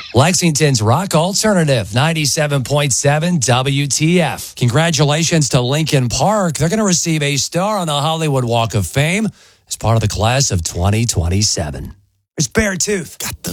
Lexington's Rock Alternative, 97.7 WTF. Congratulations to Lincoln Park. They're going to receive a star on the Hollywood Walk of Fame as part of the class of 2027. There's Beartooth.